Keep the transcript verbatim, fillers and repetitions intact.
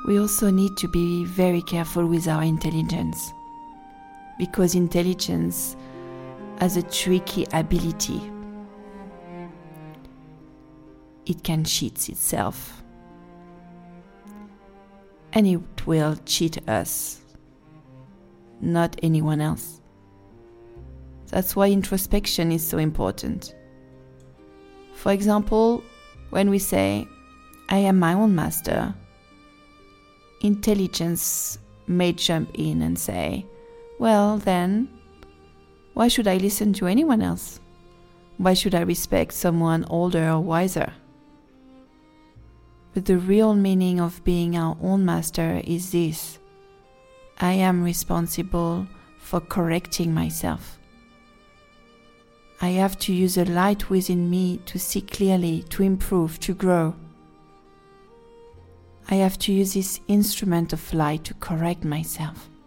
we also need to be very careful with our intelligence, because intelligence has a tricky ability. It can cheat itself, and it will cheat us, not anyone else. That's why introspection is so important. For example, when we say, I am my own master, intelligence may jump in and say, well then, why should I listen to anyone else? Why should I respect someone older or wiser? But the real meaning of being our own master is this: I am responsible for correcting myself. I have to use the light within me to see clearly, to improve, to grow. I have to use this instrument of light to correct myself.